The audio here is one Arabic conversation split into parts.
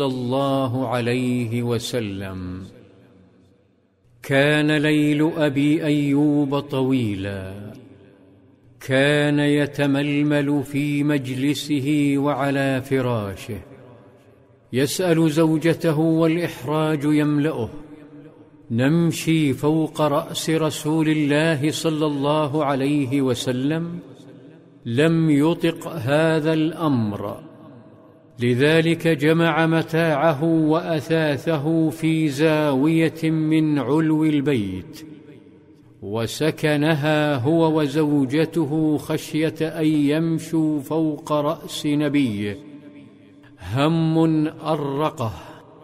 الله عليه وسلم: كان ليل أبي أيوب طويلا، كان يتململ في مجلسه وعلى فراشه، يسأل زوجته والإحراج يملأه: نمشي فوق رأس رسول الله صلى الله عليه وسلم؟ لم يطق هذا الأمر، لذلك جمع متاعه وأثاثه في زاوية من علو البيت، وسكنها هو وزوجته خشية أن يمشوا فوق رأس نبيه. هم أرقه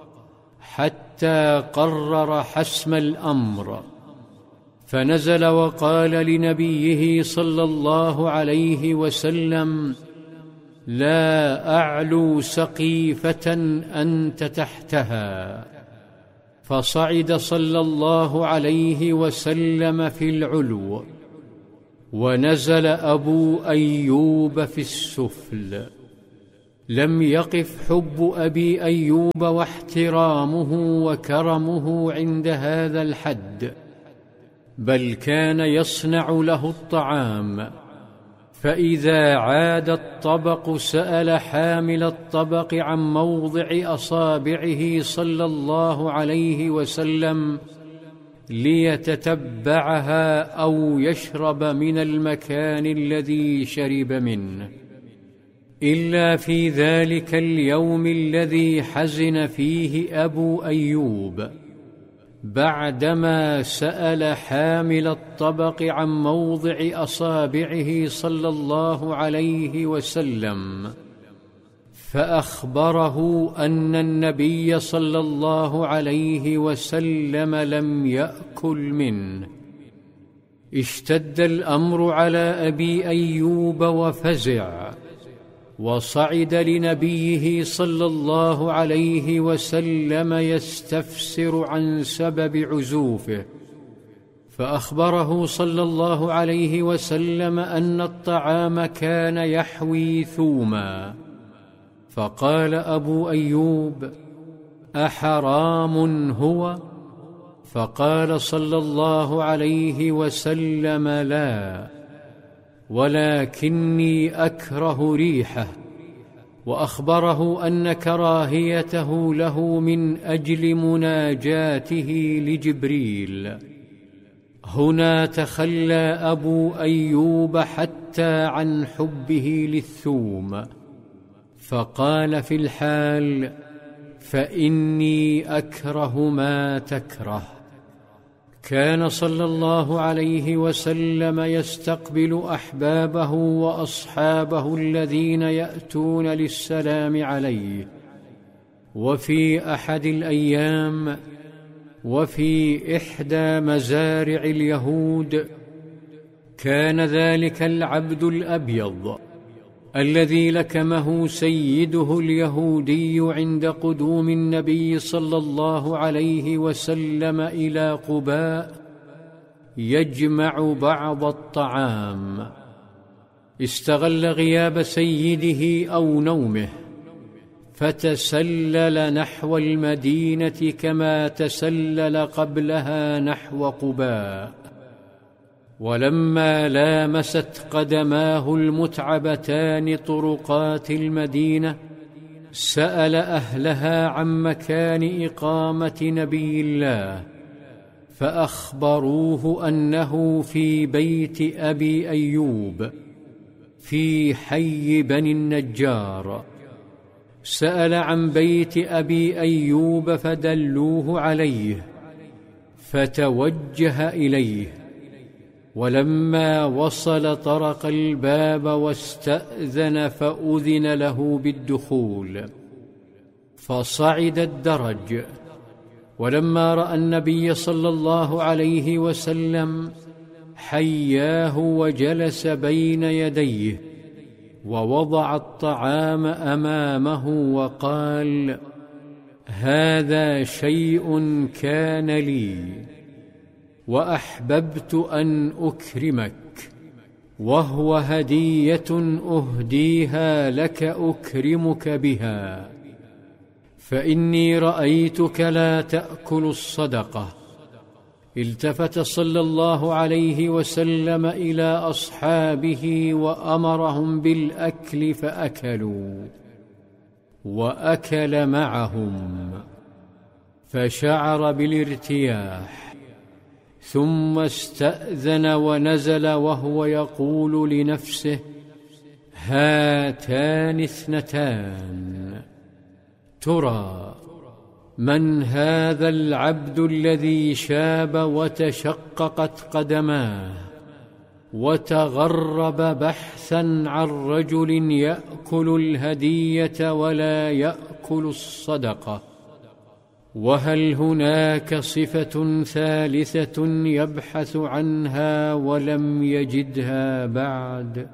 حتى قرر حسم الأمر، فنزل وقال لنبيه صلى الله عليه وسلم: لا أعلو سقيفة أنت تحتها. فصعد صلى الله عليه وسلم في العلو، ونزل أبو أيوب في السفل. لم يقف حب أبي أيوب واحترامه وكرمه عند هذا الحد، بل كان يصنع له الطعام، فإذا عاد الطبق سأل حامل الطبق عن موضع أصابعه صلى الله عليه وسلم ليتتبعها أو يشرب من المكان الذي شرب منه. إلا في ذلك اليوم الذي حزن فيه أبو أيوب، بعدما سأل حامل الطبق عن موضع أصابعه صلى الله عليه وسلم، فأخبره أن النبي صلى الله عليه وسلم لم يأكل منه. اشتد الأمر على أبي أيوب وفزع، وصعد لنبيه صلى الله عليه وسلم يستفسر عن سبب عزوفه، فأخبره صلى الله عليه وسلم أن الطعام كان يحوي ثوما. فقال أبو أيوب: أحرام هو؟ فقال صلى الله عليه وسلم: لا، ولكني أكره ريحه. وأخبره أن كراهيته له من أجل مناجاته لجبريل. هنا تخلى أبو أيوب حتى عن حبه للثوم، فقال في الحال: فإني أكره ما تكره. كان صلى الله عليه وسلم يستقبل أحبابه وأصحابه الذين يأتون للسلام عليه. وفي أحد الأيام، وفي إحدى مزارع اليهود، كان ذلك العبد الأبيض الذي لكمه سيده اليهودي عند قدوم النبي صلى الله عليه وسلم إلى قباء يجمع بعض الطعام. استغل غياب سيده أو نومه، فتسلل نحو المدينة كما تسلل قبلها نحو قباء. ولما لامست قدماه المتعبتان طرقات المدينة، سأل أهلها عن مكان إقامة نبي الله، فأخبروه أنه في بيت أبي أيوب في حي بني النجار. سأل عن بيت أبي أيوب فدلوه عليه، فتوجه إليه. ولما وصل طرق الباب واستأذن، فأذن له بالدخول، فصعد الدرج. ولما رأى النبي صلى الله عليه وسلم حياه وجلس بين يديه، ووضع الطعام أمامه وقال: هذا شيء كان لي، وأحببت أن أكرمك، وهو هدية أهديها لك أكرمك بها. فإني رأيتك لا تأكل الصدقة. التفت صلى الله عليه وسلم إلى أصحابه وأمرهم بالأكل فأكلوا، وأكل معهم، فشعر بالارتياح، ثم استأذن ونزل وهو يقول لنفسه: هاتان اثنتان، ترى من هذا العبد الذي شاب وتشققت قدماه وتغرب بحثا عن رجل يأكل الهدية ولا يأكل الصدقة؟ وهل هناك صفة ثالثة يبحث عنها ولم يجدها بعد؟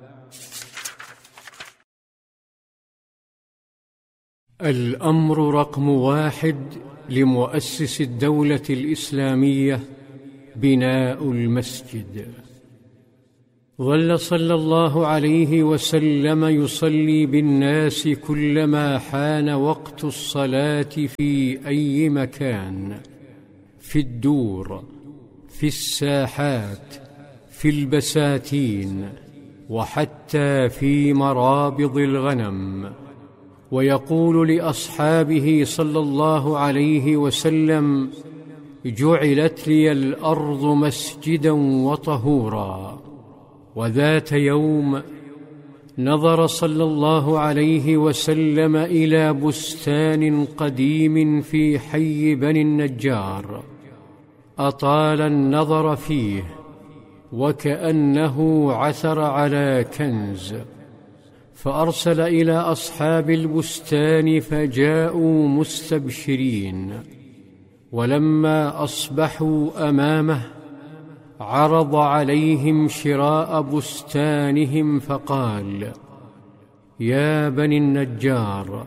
الأمر رقم 1 لمؤسس الدولة الإسلامية بناء المسجد. ظل صلى الله عليه وسلم يصلي بالناس كلما حان وقت الصلاة في أي مكان، في الدور، في الساحات، في البساتين، وحتى في مرابض الغنم، ويقول لأصحابه صلى الله عليه وسلم: جعلت لي الأرض مسجدا وطهورا. وذات يوم نظر صلى الله عليه وسلم إلى بستان قديم في حي بني النجار، أطال النظر فيه وكأنه عثر على كنز، فأرسل إلى أصحاب البستان فجاءوا مستبشرين، ولما أصبحوا أمامه عرض عليهم شراء بستانهم فقال: يا بني النجار،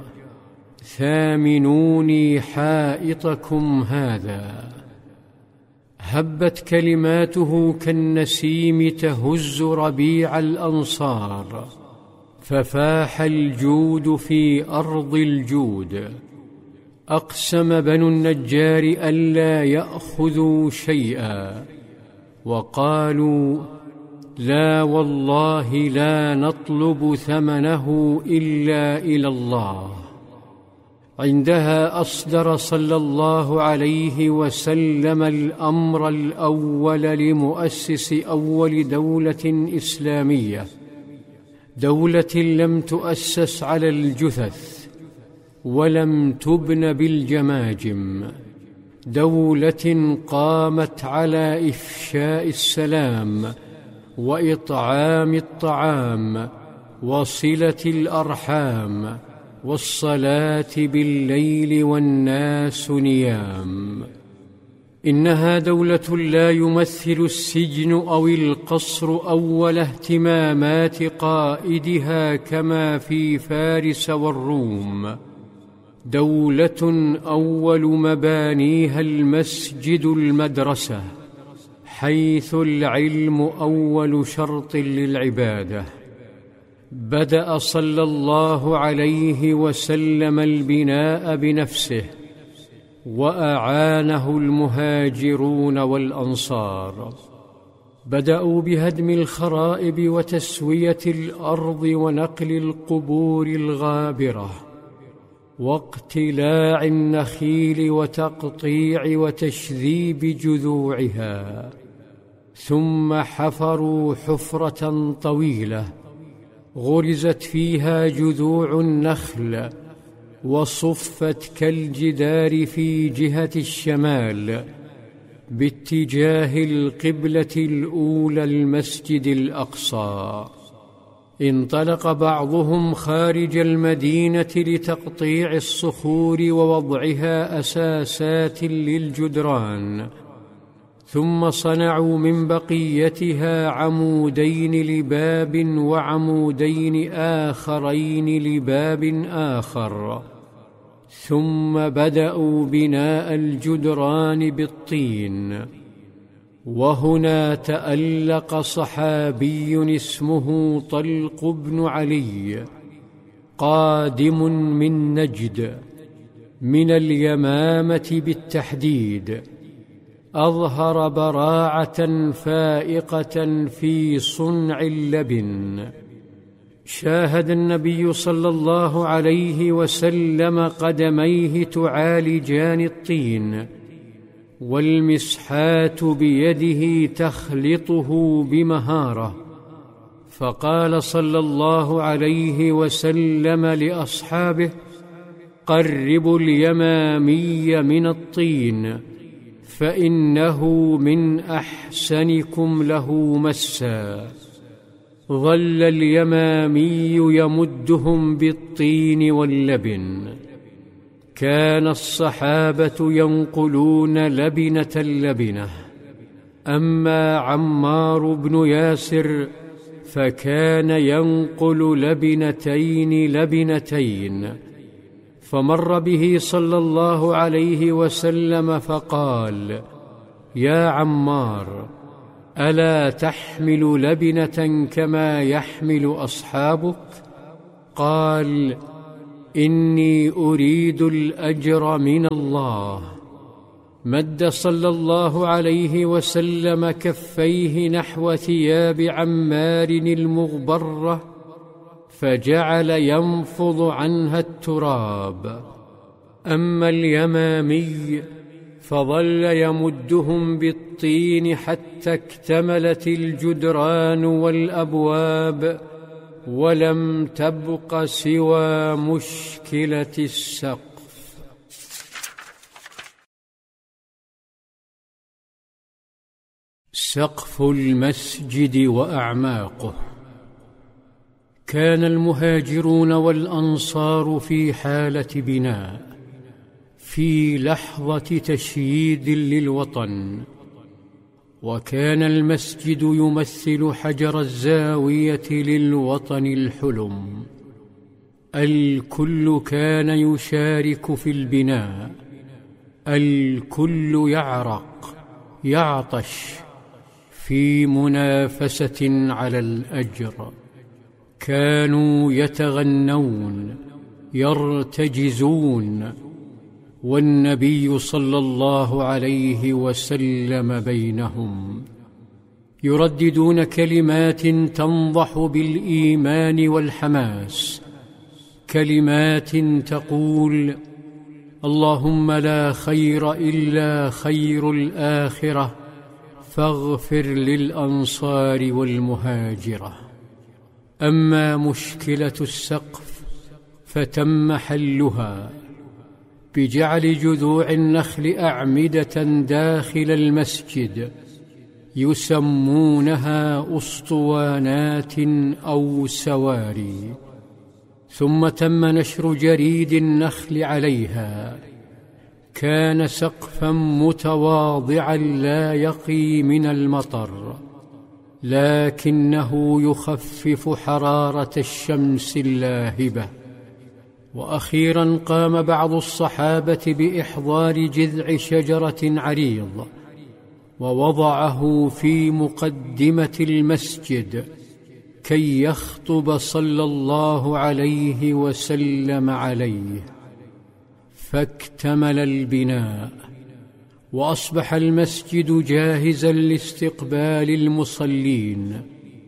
ثامنوني حائطكم هذا. هبت كلماته كالنسيم تهز ربيع الأنصار، ففاح الجود في أرض الجود. أقسم بنو النجار ألا يأخذوا شيئا، وقالوا: لا والله لا نطلب ثمنه إلا إلى الله. عندها أصدر صلى الله عليه وسلم الأمر الأول لمؤسس أول دولة إسلامية، دولة لم تؤسس على الجثث ولم تبن بالجماجم، دولة قامت على إفشاء السلام وإطعام الطعام وصلة الأرحام والصلاة بالليل والناس نيام. إنها دولة لا يمثل السجن أو القصر أول اهتمامات قائدها كما في فارس والروم، دولة أول مبانيها المسجد المدرسة، حيث العلم أول شرط للعبادة. بدأ صلى الله عليه وسلم البناء بنفسه، وأعانه المهاجرون والأنصار. بدأوا بهدم الخرائب وتسوية الأرض ونقل القبور الغابرة واقتلاع النخيل وتقطيع وتشذيب جذوعها، ثم حفروا حفرة طويلة غرزت فيها جذوع النخل وصفت كالجدار في جهة الشمال باتجاه القبلة الأولى المسجد الأقصى. انطلق بعضهم خارج المدينة لتقطيع الصخور ووضعها أساسات للجدران، ثم صنعوا من بقيتها عمودين لباب وعمودين آخرين لباب آخر، ثم بدأوا بناء الجدران بالطين. وهنا تألق صحابي اسمه طلق بن علي قادم من نجد، من اليمامة بالتحديد، أظهر براعة فائقة في صنع اللبن. شاهد النبي صلى الله عليه وسلم قدميه تعالجان الطين، والمسحات بيده تخلطه بمهارة، فقال صلى الله عليه وسلم لأصحابه: قربوا اليمامي من الطين فإنه من أحسنكم له مسا. ظل اليمامي يمدهم بالطين واللبن. كان الصحابة ينقلون لبنة اللبنة. أما عمار بن ياسر فكان ينقل لبنتين لبنتين. فمر به صلى الله عليه وسلم فقال: يا عمار، ألا تحمل لبنة كما يحمل أصحابك؟ قال: إني أريد الأجر من الله. مد صلى الله عليه وسلم كفيه نحو ثياب عمار المغبرة، فجعل ينفض عنها التراب. أما اليمامي فظل يمدهم بالطين حتى اكتملت الجدران والأبواب، ولم تبق سوى مشكلة السقف. سقف المسجد وأعماقه. كان المهاجرون والأنصار في حالة بناء، في لحظة تشييد للوطن، وكان المسجد يمثل حجر الزاوية للوطن الحلم. الكل كان يشارك في البناء، الكل يعرق يعطش في منافسة على الأجر. كانوا يتغنون يرتجزون، والنبي صلى الله عليه وسلم بينهم، يرددون كلمات تنضح بالإيمان والحماس، كلمات تقول: اللهم لا خير إلا خير الآخرة، فاغفر للأنصار والمهاجرة. أما مشكلة السقف فتم حلها بجعل جذوع النخل أعمدة داخل المسجد يسمونها أسطوانات أو سواري، ثم تم نشر جريد النخل عليها. كان سقفا متواضعا لا يقي من المطر، لكنه يخفف حرارة الشمس اللاهبة. وأخيرا قام بعض الصحابة بإحضار جذع شجرة عريض ووضعه في مقدمة المسجد كي يخطب صلى الله عليه وسلم عليه، فاكتمل البناء، وأصبح المسجد جاهزا لاستقبال المصلين،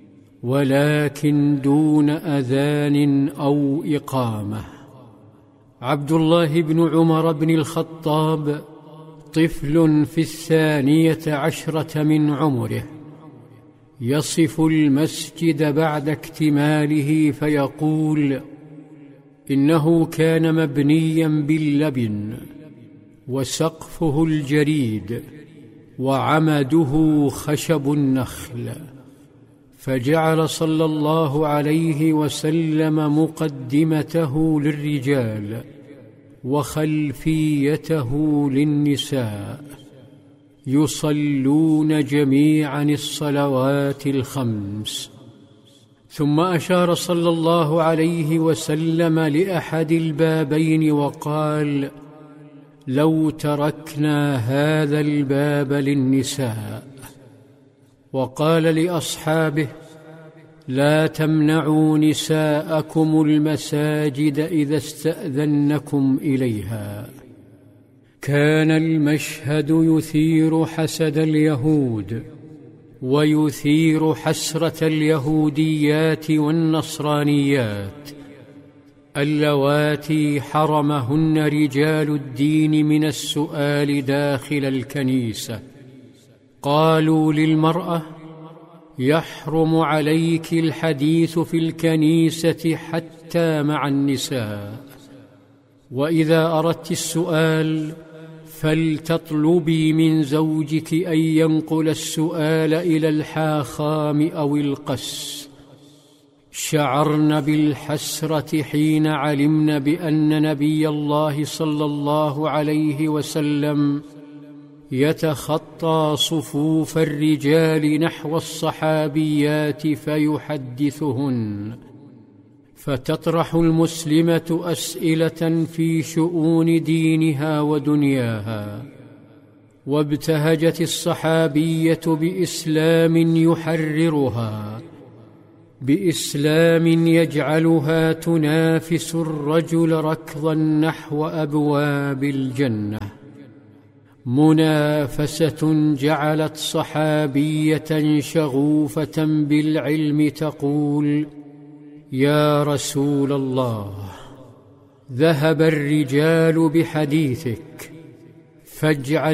ولكن دون أذان أو إقامة. عبد الله بن عمر بن الخطاب طفل في 12 من عمره، يصف المسجد بعد اكتماله فيقول: إنه كان مبنيا باللبن، وسقفه الجريد، وعمده خشب النخل. فجعل صلى الله عليه وسلم مقدمته للرجال وخلفيته للنساء، يصلون جميعا الصلوات الخمس. ثم أشار صلى الله عليه وسلم لأحد البابين وقال: لو تركنا هذا الباب للنساء. وقال لأصحابه: لا تمنعوا نساءكم المساجد إذا استأذنكم إليها. كان المشهد يثير حسد اليهود ويثير حسرة اليهوديات والنصرانيات اللواتي حرمهن رجال الدين من السؤال داخل الكنيسة. قالوا للمرأة: يحرم عليك الحديث في الكنيسة حتى مع النساء، وإذا أردت السؤال فلتطلبي من زوجك أن ينقل السؤال إلى الحاخام أو القس. شعرن بالحسرة حين علمن بأن نبي الله صلى الله عليه وسلم يتخطى صفوف الرجال نحو الصحابيات فيحدثهن. فتطرح المسلمة أسئلة في شؤون دينها ودنياها، وابتهجت الصحابية بإسلام يحررها، بإسلام يجعلها تنافس الرجل ركضا نحو أبواب الجنة. منافسة جعلت صحابية شغوفة بالعلم تقول: يا رسول الله، ذهب الرجال بحديثك، فاجعل